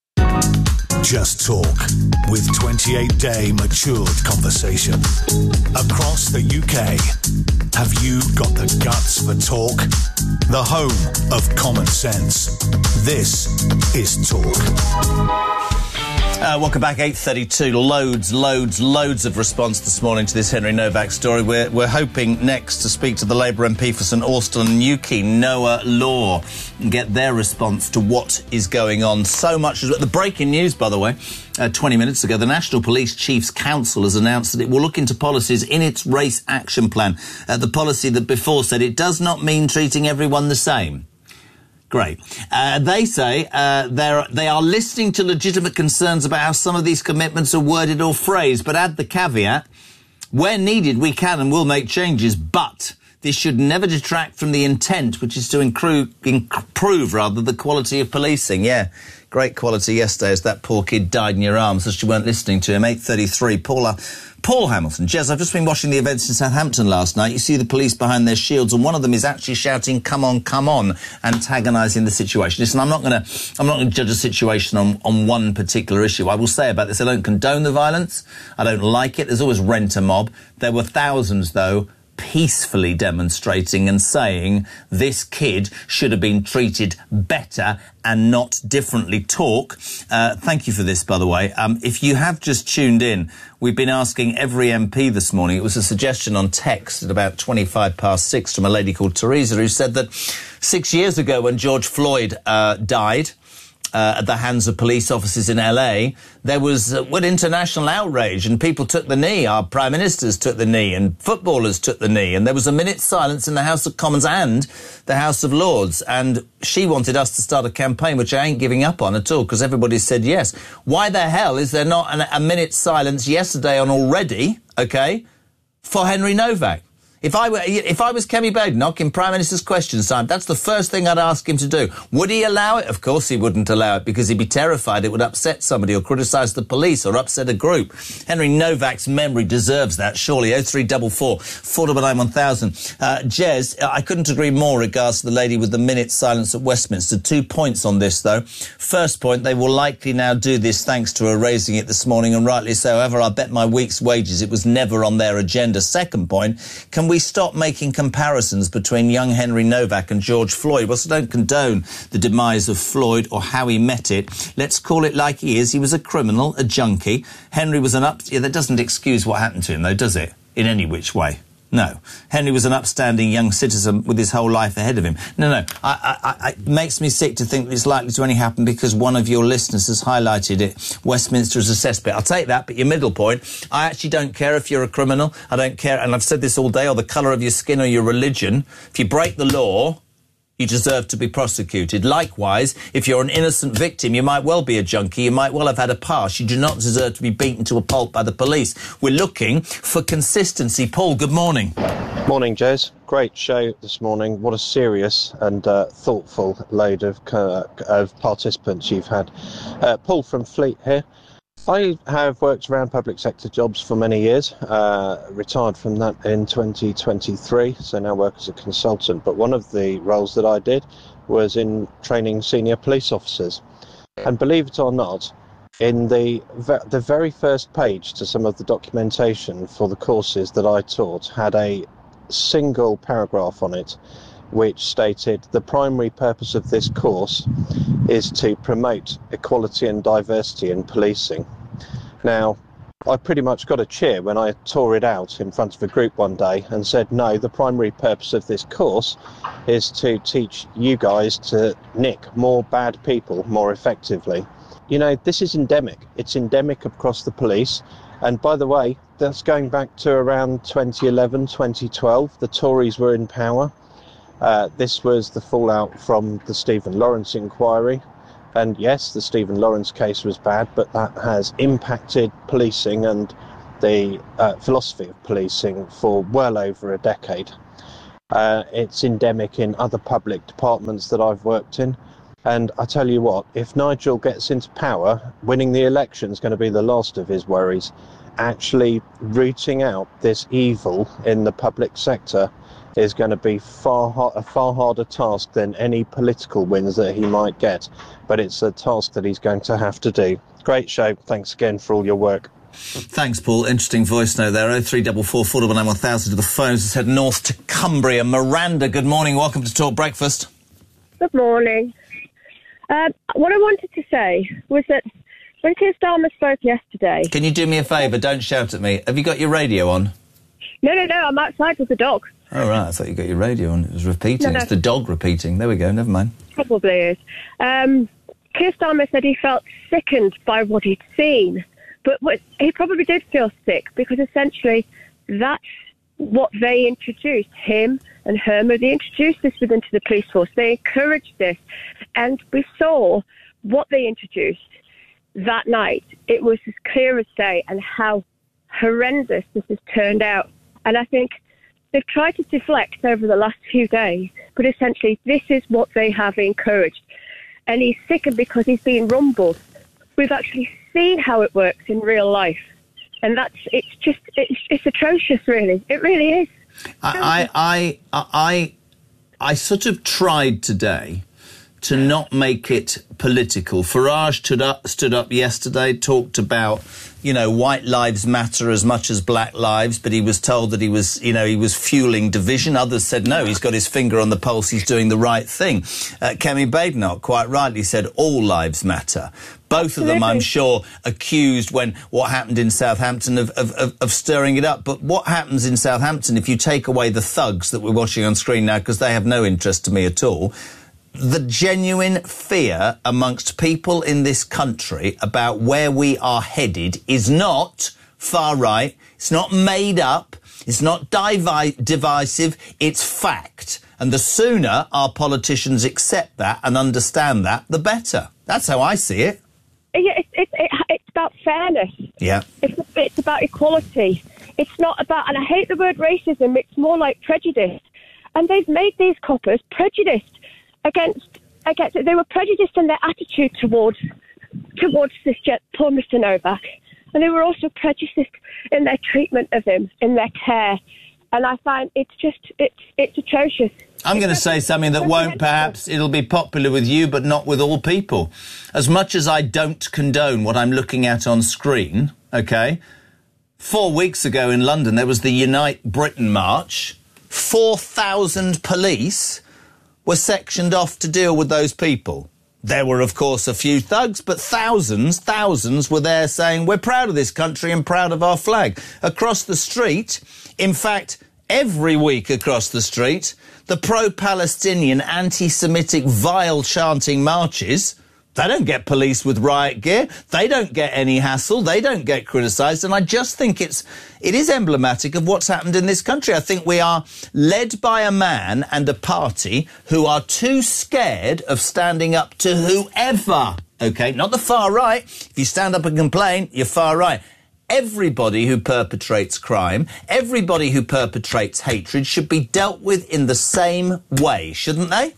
Just Talk, with twenty-eight day matured conversation. Across the U K, have you got the guts for talk? The home of common sense. This is Talk. Uh, welcome back, eight thirty-two. Loads, loads, loads of response this morning to this Henry Novak story. We're, we're hoping next to speak to the Labour M P for St Austell and Newquay, Noah Law, and get their response to what is going on. So much. The breaking news, by the way, uh, twenty minutes ago, the National Police Chiefs Council has announced that it will look into policies in its race action plan. Uh, the policy that before said it does not mean treating everyone the same. Great. Uh, they say uh, they're, they are listening to legitimate concerns about how some of these commitments are worded or phrased, but add the caveat, where needed we can and will make changes, but this should never detract from the intent, which is to improve, improve rather, the quality of policing. Yeah, great quality yesterday as that poor kid died in your arms as you weren't listening to him. eight thirty-three, Paula... Paul Hamilton. Jez, I've just been watching the events in Southampton last night. You see the police behind their shields, and one of them is actually shouting, "Come on, come on," antagonising the situation. Listen, I'm not going to I'm not going to judge a situation on, on one particular issue. I will say about this, I don't condone the violence. I don't like it. There's always rent a mob. There were thousands, though, peacefully demonstrating and saying this kid should have been treated better and not differently. Talk. Uh, thank you for this, by the way. Um, if you have just tuned in, we've been asking every M P this morning. It was a suggestion on text at about twenty-five past six from a lady called Teresa who said that six years ago when George Floyd uh, died, Uh, at the hands of police officers in L A, there was uh, what international outrage, and people took the knee. Our prime ministers took the knee, and footballers took the knee, and there was a minute's silence in the House of Commons and the House of Lords. And she wanted us to start a campaign, which I ain't giving up on at all, because everybody said yes. Why the hell is there not an, a minute's silence yesterday on already, okay, for Henry Novak? If I were, if I was Kemi Badenoch in Prime Minister's Questions Time, that's the first thing I'd ask him to do. Would he allow it? Of course he wouldn't allow it, because he'd be terrified it would upset somebody or criticise the police or upset a group. Henry Novak's memory deserves that, surely. oh three four four, four nine nine, one thousand. Uh, Jez, I couldn't agree more regards to the lady with the minute silence at Westminster. Two points on this, though. First point, they will likely now do this thanks to her raising it this morning, and rightly so. However, I bet my week's wages it was never on their agenda. Second point, can we We stop making comparisons between young Henry Novak and George Floyd? Well, so don't condone the demise of Floyd or how he met it. Let's call it like he is. He was a criminal, a junkie. Henry was an up... Yeah, that doesn't excuse what happened to him, though, does it? In any which way. No. Henry was an upstanding young citizen with his whole life ahead of him. No, no. I, I, I, it makes me sick to think that it's likely to only happen because one of your listeners has highlighted it. Westminster as a cesspit. I'll take that, but your middle point, I actually don't care if you're a criminal. I don't care, and I've said this all day, or the colour of your skin or your religion. If you break the law, you deserve to be prosecuted. Likewise, if you're an innocent victim, you might well be a junkie, you might well have had a past. You do not deserve to be beaten to a pulp by the police. We're looking for consistency. Paul, good morning. Morning, Jez. Great show this morning. What a serious and uh, thoughtful load of, uh, of participants you've had. Uh, Paul from Fleet here. I have worked around public sector jobs for many years, uh, retired from that in twenty twenty-three, so now work as a consultant. But one of the roles that I did was in training senior police officers. And believe it or not, in the the very first page to some of the documentation for the courses that I taught had a single paragraph on it which stated the primary purpose of this course is to promote equality and diversity in policing. Now, I pretty much got a cheer when I tore it out in front of a group one day and said, no, the primary purpose of this course is to teach you guys to nick more bad people more effectively. You know, this is endemic. It's endemic across the police. And by the way, that's going back to around twenty eleven, twenty twelve. The Tories were in power. Uh, this was the fallout from the Stephen Lawrence inquiry. And yes, the Stephen Lawrence case was bad, but that has impacted policing and the uh, philosophy of policing for well over a decade. Uh, it's endemic in other public departments that I've worked in. And I tell you what, if Nigel gets into power, winning the election is going to be the last of his worries. Actually rooting out this evil in the public sector is going to be far hard, a far harder task than any political wins that he might get. But it's a task that he's going to have to do. Great show. Thanks again for all your work. Thanks, Paul. Interesting voice note there. oh three four four, four one nine, one thousand to the phones. Let's head north to Cumbria. Miranda, good morning. Welcome to Talk Breakfast. Good morning. Um, what I wanted to say was that when Keir Starmer spoke yesterday... Can you do me a favour? Don't shout at me. Have you got your radio on? No, no, no, I'm outside with the dog. Oh, right, I thought you got your radio on. It was repeating. No, no. It's the dog repeating. There we go, never mind. Probably is. Um, Keir Starmer said he felt sickened by what he'd seen. But what, he probably did feel sick because essentially that's what they introduced, him and Herman. They introduced this within to the police force. They encouraged this. And we saw what they introduced that night. It was as clear as day and how horrendous this has turned out. And I think they've tried to deflect over the last few days, but essentially this is what they have encouraged. And he's sickened because he's being rumbled. We've actually seen how it works in real life. And that's, it's just, it's, it's atrocious, really. It really is. I, I, I, I, I sort of tried today to not make it political. Farage stood up, stood up yesterday, talked about, you know, white lives matter as much as black lives, but he was told that he was, you know, he was fueling division. Others said, no, he's got his finger on the pulse, he's doing the right thing. Uh, Kemi Badenoch quite rightly said all lives matter. Both of them, I'm sure, accused when what happened in Southampton of, of, of, of stirring it up. But what happens in Southampton, if you take away the thugs that we're watching on screen now, because they have no interest to me at all, the genuine fear amongst people in this country about where we are headed is not far right, it's not made up, it's not divi- divisive, it's fact. And the sooner our politicians accept that and understand that, the better. That's how I see it. Yeah, it's, it's, it, it's about fairness. Yeah. It's, it's about equality. It's not about, and I hate the word racism, it's more like prejudice. And they've made these coppers prejudiced against, against, they were prejudiced in their attitude towards, towards this jet, poor Mister Novak. And they were also prejudiced in their treatment of him, in their care. And I find it's just, it's, it's atrocious. I'm going to say something that won't, perhaps, it'll be popular with you, but not with all people. As much as I don't condone what I'm looking at on screen, OK, four weeks ago in London, there was the Unite Britain March. four thousand police were sectioned off to deal with those people. There were, of course, a few thugs, but thousands, thousands were there saying, we're proud of this country and proud of our flag. Across the street, in fact, every week across the street, the pro-Palestinian, anti-Semitic, vile chanting marches, they don't get police with riot gear. They don't get any hassle. They don't get criticised. And I just think it's, it is emblematic of what's happened in this country. I think we are led by a man and a party who are too scared of standing up to whoever. OK, not the far right. If you stand up and complain, you're far right. Everybody who perpetrates crime, everybody who perpetrates hatred should be dealt with in the same way, shouldn't they?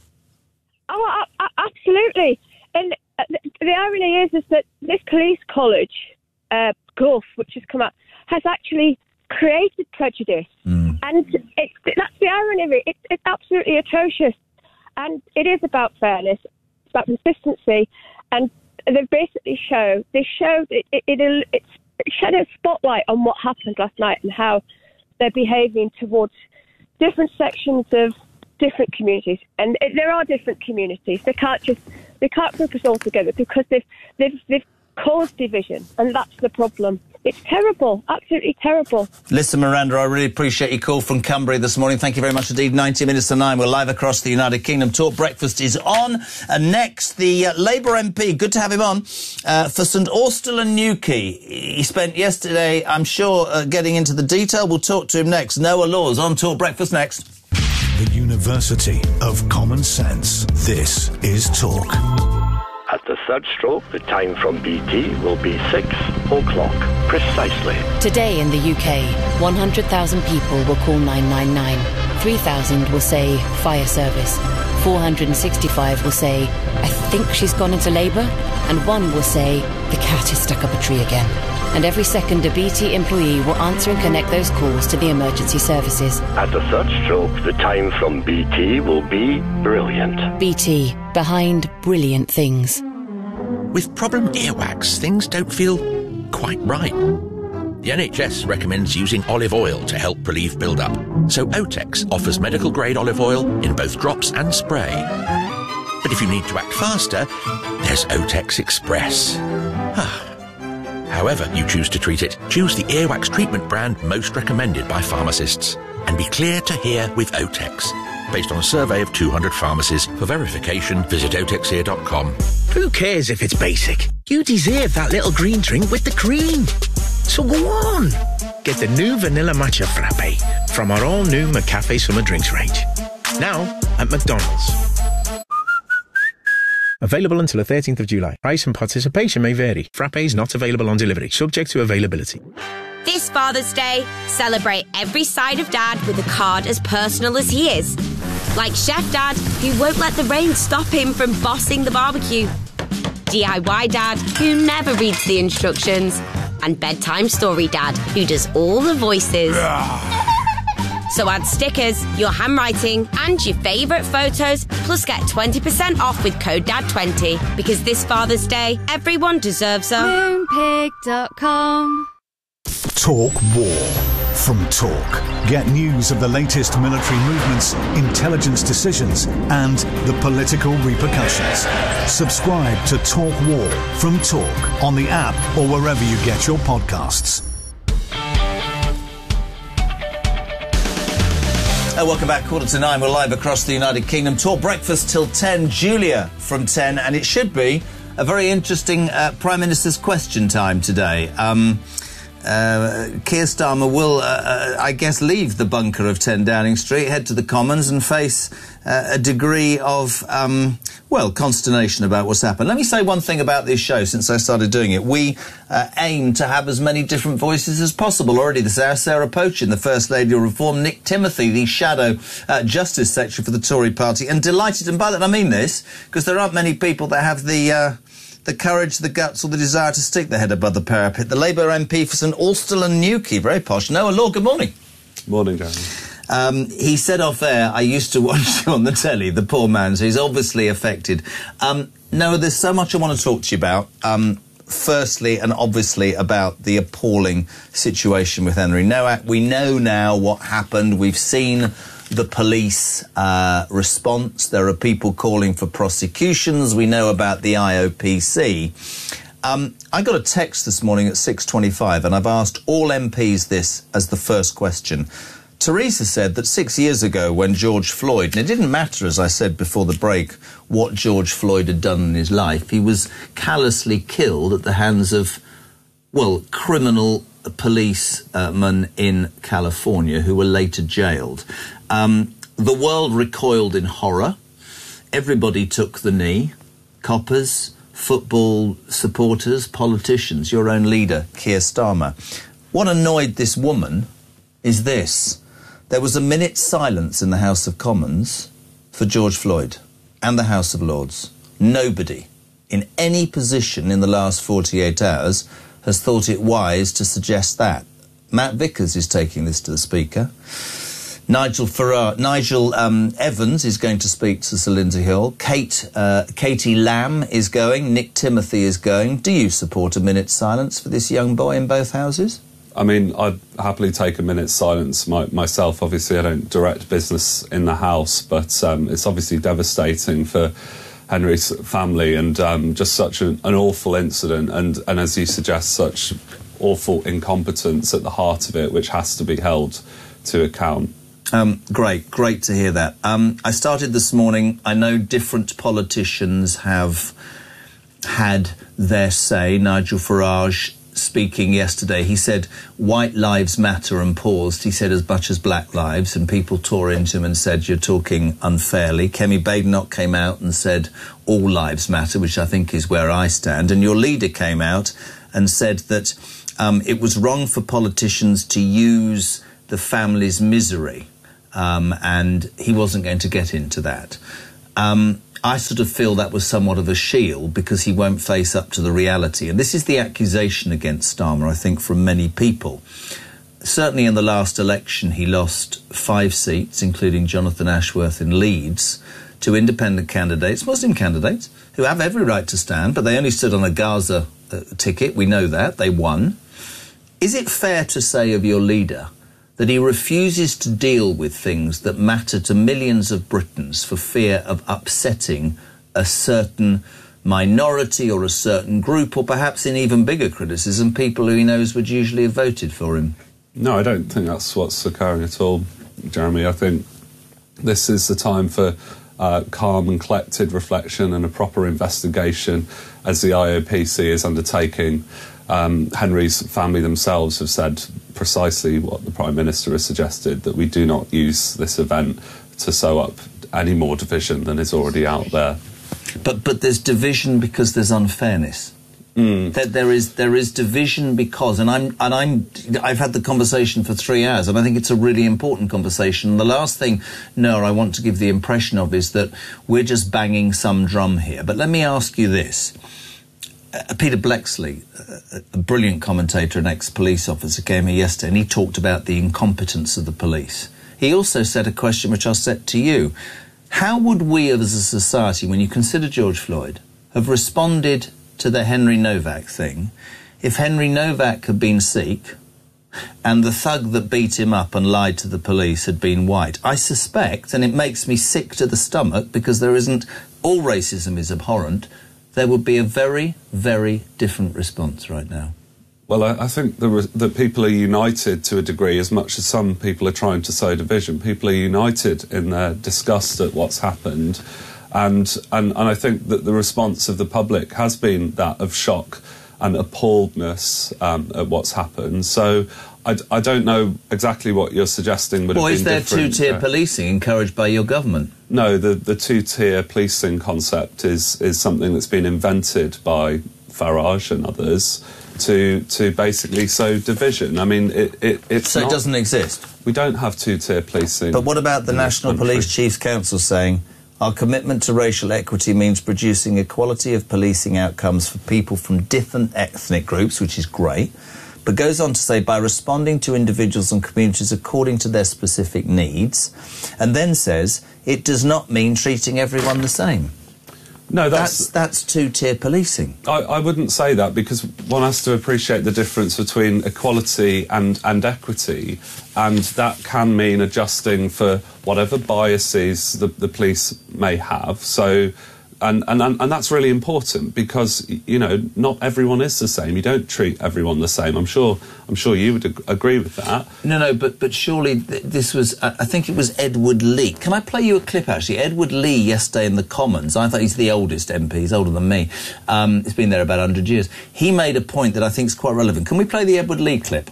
Oh, absolutely. And the irony is, is that this police college uh, Gulf, which has come out, has actually created prejudice. Mm. And it's, that's the irony of it. It's, it's absolutely atrocious. And it is about fairness. It's about consistency. And they basically show, they showed, it, it, it, it's shed a spotlight on what happened last night and how they're behaving towards different sections of different communities. And it, there are different communities. They can't just, they can't group us all together because they've, they've, they've caused division. And that's the problem. It's terrible, absolutely terrible. Listen, Miranda, I really appreciate your call from Cumbria this morning. Thank you very much indeed. ninety minutes to nine. We're live across the United Kingdom. Talk Breakfast is on. And next, the uh, Labour M P, good to have him on, uh, for St Austell and Newquay. He spent yesterday, I'm sure, uh, getting into the detail. We'll talk to him next. Noah Laws on Talk Breakfast next. The University of Common Sense. This is Talk. At the third stroke, the time from B T will be six o'clock, precisely. Today in the U K, one hundred thousand people will call nine nine nine. three thousand will say fire service. four hundred sixty-five will say, I think she's gone into labour. And one will say, the cat is stuck up a tree again. And every second a B T employee will answer and connect those calls to the emergency services. At the third stroke, the time from B T will be brilliant. B T, behind brilliant things. With problem earwax, things don't feel quite right. The N H S recommends using olive oil to help relieve build-up. So Otex offers medical-grade olive oil in both drops and spray. But if you need to act faster, there's Otex Express. However you choose to treat it, choose the earwax treatment brand most recommended by pharmacists. And be clear to hear with Otex. Based on a survey of two hundred pharmacies. For verification, visit otex ear dot com. Who cares if it's basic? You deserve that little green drink with the cream. So go on. Get the new Vanilla Matcha Frappe from our all-new McCafe Summer Drinks range. Now at McDonald's. Available until the thirteenth of July. Price and participation may vary. Frappe is not available on delivery, subject to availability. This Father's Day, celebrate every side of Dad with a card as personal as he is. Like Chef Dad, who won't let the rain stop him from bossing the barbecue. D I Y Dad, who never reads the instructions. And Bedtime Story Dad, who does all the voices. So add stickers, your handwriting, and your favourite photos, plus get twenty percent off with code D A D twenty. Because this Father's Day, everyone deserves a... Moonpig dot com. Talk War. From Talk. Get news of the latest military movements, intelligence decisions, and the political repercussions. Subscribe to Talk War from Talk on the app or wherever you get your podcasts. Oh, welcome back, quarter to nine. We're live across the United Kingdom. Talk Breakfast till ten. Julia from ten, and it should be a very interesting uh, Prime Minister's question time today. Um... Uh, Keir Starmer will, uh, uh, I guess, leave the bunker of ten Downing Street, head to the Commons and face uh, a degree of, um, well, consternation about what's happened. Let me say one thing about this show since I started doing it. We uh, aim to have as many different voices as possible. Already there's Sarah, Sarah Pochin, the First Lady of Reform, Nick Timothy, the Shadow uh, Justice Secretary for the Tory Party, and delighted, and by that I mean this, because there aren't many people that have the... Uh, the courage, the guts, or the desire to stick their head above the parapet. The Labour M P for St Austell and Newquay, very posh. Noah Law, good morning. Morning, Darren. Um, he said off air, I used to watch you on the telly, the poor man, so he's obviously affected. Um, Noah, there's so much I want to talk to you about. Um, firstly, and obviously, about the appalling situation with Henry Nowak. We know now what happened. We've seen the police uh, response. There are people calling for prosecutions. We know about the I O P C. Um, I got a text this morning at six twenty-five, and I've asked all M Ps this as the first question. Theresa said that six years ago when George Floyd, and it didn't matter, as I said before the break, what George Floyd had done in his life, he was callously killed at the hands of, well, criminal policemen in California who were later jailed. Um, the world recoiled in horror. Everybody took the knee. Coppers, football supporters, politicians, your own leader, Keir Starmer. What annoyed this woman is this. There was a minute's silence in the House of Commons for George Floyd and the House of Lords. Nobody in any position in the last forty-eight hours has thought it wise to suggest that. Matt Vickers is taking this to the Speaker. Nigel Farage, Nigel um, Evans is going to speak to Sir Lindsay Hill. Kate, uh, Katie Lamb is going. Nick Timothy is going. Do you support a minute's silence for this young boy in both houses? I mean, I'd happily take a minute's silence my, myself. Obviously, I don't direct business in the House, but um, it's obviously devastating for Henry's family and um, just such an, an awful incident and, and, as you suggest, such awful incompetence at the heart of it, which has to be held to account. Um, great, great to hear that. Um, I started this morning. I know different politicians have had their say. Nigel Farage speaking yesterday, he said white lives matter and paused. He said as much as black lives, and people tore into him and said you're talking unfairly. Kemi Badenoch came out and said all lives matter, which I think is where I stand. And your leader came out and said that um, it was wrong for politicians to use the family's misery. Um, and he wasn't going to get into that. Um, I sort of feel that was somewhat of a shield because he won't face up to the reality. And this is the accusation against Starmer, I think, from many people. Certainly in the last election, he lost five seats, including Jonathan Ashworth in Leeds, to independent candidates, Muslim candidates, who have every right to stand, but they only stood on a Gaza uh, ticket. We know that. They won. Is it fair to say of your leader that he refuses to deal with things that matter to millions of Britons for fear of upsetting a certain minority or a certain group, or perhaps in even bigger criticism, people who he knows would usually have voted for him? No, I don't think that's what's occurring at all, Jeremy. I think this is the time for uh, calm and collected reflection and a proper investigation, as the I O P C is undertaking. Um, Henry's family themselves have said precisely what the Prime Minister has suggested, that we do not use this event to sow up any more division than is already out there. But but there's division because there's unfairness. Mm. That there is there is division because, and I'm and I'm I've had the conversation for three hours, and I think it's a really important conversation. And the last thing, no, I want to give the impression of is that we're just banging some drum here. But let me ask you this. Uh, Peter Blexley, uh, a brilliant commentator and ex-police officer, came here yesterday and he talked about the incompetence of the police. He also said a question which I'll set to you. How would we as a society, when you consider George Floyd, have responded to the Henry Novak thing if Henry Novak had been Sikh and the thug that beat him up and lied to the police had been white? I suspect, and it makes me sick to the stomach because there isn't, all racism is abhorrent, there would be a very, very different response right now. Well, I, I think the, that people are united to a degree, as much as some people are trying to sow division. People are united in their disgust at what's happened. And, and, and I think that the response of the public has been that of shock and appalledness um, at what's happened. So I, I don't know exactly what you're suggesting would well, have been different. Well, is there two-tier uh, policing encouraged by your government? No, the, the two-tier policing concept is, is something that's been invented by Farage and others to to basically sow division. I mean, it, it, it's So not, it doesn't exist? We don't have two-tier policing. But what about the National Police Chiefs Council saying, our commitment to racial equity means producing equality of policing outcomes for people from different ethnic groups, which is great, but goes on to say by responding to individuals and communities according to their specific needs, and then says it does not mean treating everyone the same. No, that's... That's, that's two-tier policing. I, I wouldn't say that, because one has to appreciate the difference between equality and, and equity, and that can mean adjusting for whatever biases the, the police may have. So, and, and, and that's really important because, you know, not everyone is the same. You don't treat everyone the same. I'm sure I'm sure you would ag- agree with that. No, no, but, but surely th- this was, uh, I think it was Edward Lee. Can I play you a clip, actually? Edward Lee, yesterday in the Commons, I thought he's the oldest M P, he's older than me. Um, he's been there about one hundred years. He made a point that I think is quite relevant. Can we play the Edward Lee clip?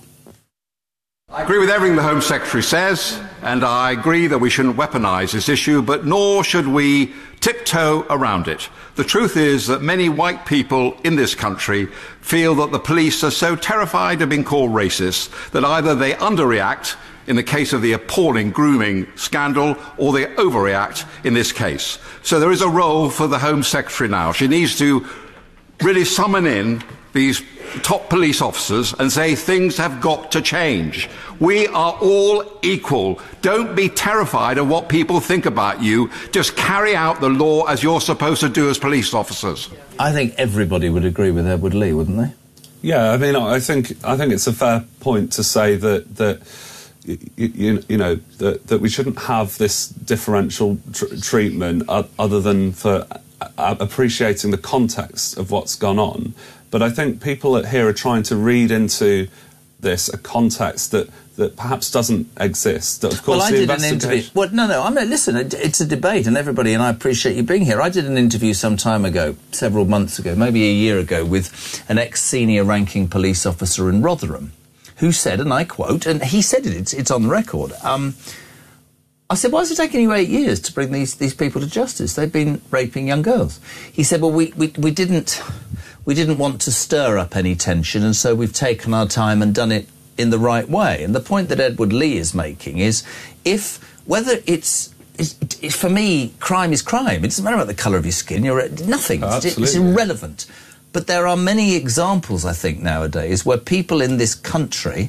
I agree with everything the Home Secretary says, and I agree that we shouldn't weaponise this issue, but nor should we tiptoe around it. The truth is that many white people in this country feel that the police are so terrified of being called racist that either they underreact in the case of the appalling grooming scandal, or they overreact in this case. So there is a role for the Home Secretary now. She needs to really summon in these top police officers and say things have got to change. We are all equal. Don't be terrified of what people think about you. Just carry out the law as you're supposed to do as police officers. I think everybody would agree with Edward Lee, wouldn't they? Yeah, I mean, I think I think it's a fair point to say that that you, you know that that we shouldn't have this differential tr- treatment other than for appreciating the context of what's gone on. But I think people here are trying to read into this a context that, that perhaps doesn't exist. That, of course, well, I the did an interview. Well, no, no, I'm not, listen, it's a debate, and everybody, and I appreciate you being here. I did an interview some time ago, several months ago, maybe a year ago, with an ex-senior ranking police officer in Rotherham, who said, and I quote, and he said it, it's, it's on the record, um, I said, why is it taking you eight years to bring these, these people to justice? They've been raping young girls. He said, well, we, we, we didn't... We didn't want to stir up any tension, and so we've taken our time and done it in the right way. And the point that Edward Lee is making is, if whether it's, it's it, for me, crime is crime. It doesn't matter about the colour of your skin. You're nothing. Oh, it's, it's irrelevant. But there are many examples, I think, nowadays where people in this country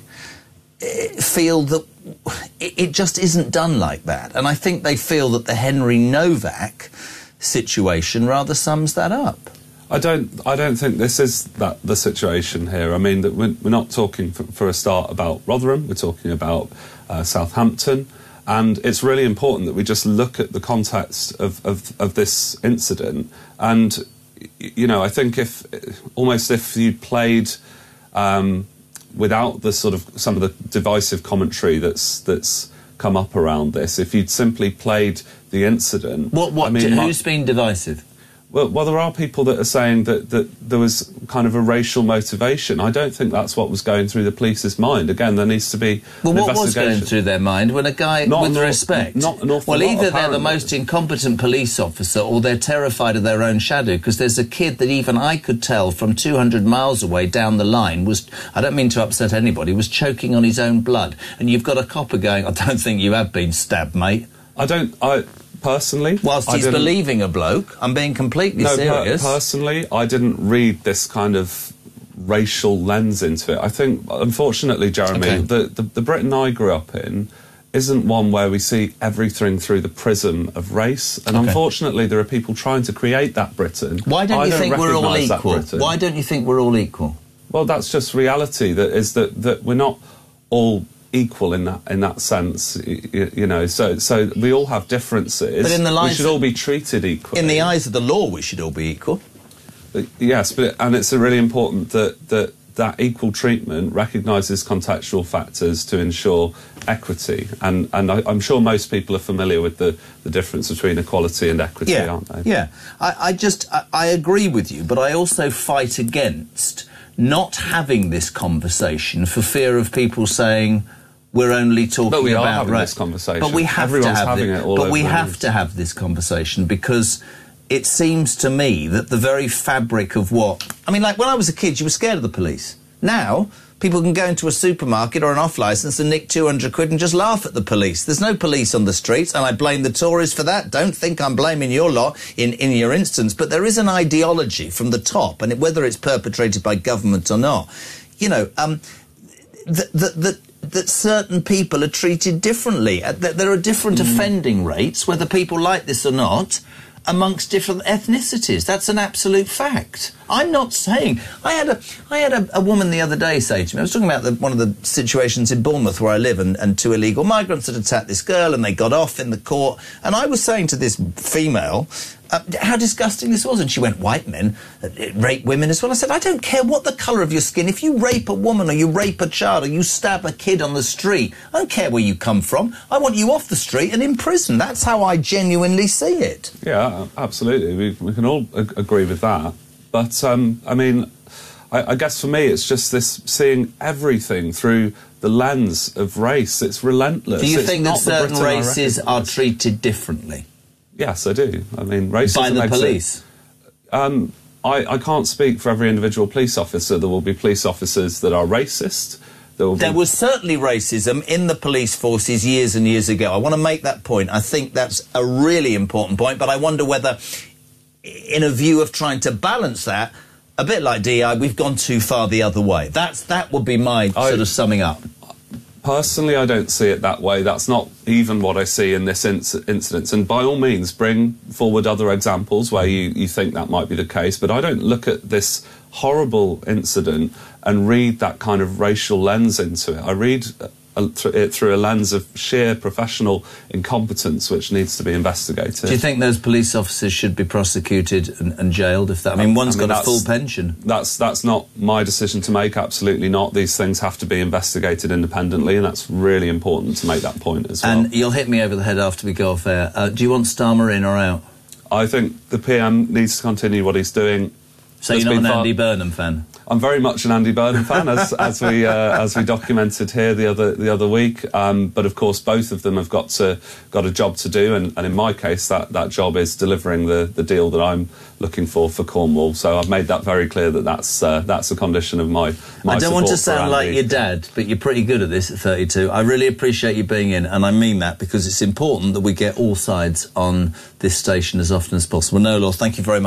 uh, feel that it, it just isn't done like that. And I think they feel that the Henry Novak situation rather sums that up. I don't. I don't think this is that the situation here. I mean, that we're, we're not talking for, for a start about Rotherham. We're talking about uh, Southampton, and it's really important that we just look at the context of, of, of this incident. And you know, I think if almost if you played um, without the sort of some of the divisive commentary that's that's come up around this, if you'd simply played the incident, what what I mean, who's been divisive? Well, well, there are people that are saying that, that there was kind of a racial motivation. I don't think that's what was going through the police's mind. Again, there needs to be well, an what was investigation. going through their mind when a guy, not with an respect, not an awful well, lot, either apparently. They're the most incompetent police officer or they're terrified of their own shadow, because there's a kid that even I could tell from two hundred miles away down the line was, I don't mean to upset anybody, was choking on his own blood. And you've got a copper going, I don't think you have been stabbed, mate. I don't... I Personally, whilst he's believing a bloke, I'm being completely no, serious. Per- personally, I didn't read this kind of racial lens into it. I think, unfortunately, Jeremy, okay. the, the, the Britain I grew up in isn't one where we see everything through the prism of race. And okay. unfortunately, there are people trying to create that Britain. Why don't I you don't think we're all equal? Britain. Why don't you think we're all equal? Well, that's just reality. That is that, that we're not all equal in that in that sense, you, you know. So so we all have differences. But in the we should all be treated equally. In the eyes of the law, we should all be equal. Yes, but it, and it's really important that that that equal treatment recognises contextual factors to ensure equity. And and I, I'm sure most people are familiar with the the difference between equality and equity, yeah, aren't they? Yeah, I, I just I, I agree with you, but I also fight against not having this conversation for fear of people saying, we're only talking but we about are having ra- this conversation. But we have Everyone's to have having it. it all but over we the have news. to have this conversation because it seems to me that the very fabric of what I mean, like when I was a kid, you were scared of the police. Now people can go into a supermarket or an off licence and nick two hundred quid and just laugh at the police. There's no police on the streets, and I blame the Tories for that. Don't think I'm blaming your lot in, in your instance, but there is an ideology from the top, and it, whether it's perpetrated by government or not, you know, um, that that that that certain people are treated differently. Uh, that there are different mm. offending rates, whether people like this or not, amongst different ethnicities. That's an absolute fact. I'm not saying... I had a I had a, a woman the other day say to me, I was talking about the, one of the situations in Bournemouth where I live, and, and two illegal migrants had attacked this girl and they got off in the court, and I was saying to this female uh, how disgusting this was, and she went, white men uh, rape women as well. I said, I don't care what the colour of your skin. If you rape a woman or you rape a child or you stab a kid on the street, I don't care where you come from. I want you off the street and in prison. That's how I genuinely see it. Yeah, absolutely. We, we can all ag- agree with that. But, um, I mean, I, I guess for me it's just this seeing everything through the lens of race. It's relentless. Do you it's think that certain races are recognise. treated differently? Yes, I do. I mean, racism... By the exist. police? Um, I, I can't speak for every individual police officer. There will be police officers that are racist. There, will there be... was certainly racism in the police forces years and years ago. I want to make that point. I think that's a really important point, but I wonder whether, in a view of trying to balance that, A bit like D I, we've gone too far the other way. That's That would be my I, sort of summing up. Personally, I don't see it that way. That's not even what I see in this inc- incident. And by all means, bring forward other examples where you, you think that might be the case. But I don't look at this horrible incident and read that kind of racial lens into it. I read uh, th- it through a lens of sheer professional incompetence, which needs to be investigated. Do you think those police officers should be prosecuted and, and jailed? If that, I mean, one's I mean, got a full pension. That's that's not my decision to make. Absolutely not. These things have to be investigated independently, and that's really important to make that point as well. And you'll hit me over the head after we go off air. Uh, do you want Starmer in or out? I think the P M needs to continue what he's doing. So There's you're not an far- Andy Burnham fan? I'm very much an Andy Burnham fan, as, as we uh, as we documented here the other the other week. Um, but of course, both of them have got to got a job to do, and, and in my case, that, that job is delivering the, the deal that I'm looking for for Cornwall. So I've made that very clear that that's uh, that's a condition of my my I don't want to support for sound like Andy. your dad, but you're pretty good at this at thirty-two. I really appreciate you being in, and I mean that because it's important that we get all sides on this station as often as possible. No, Law, thank you very much.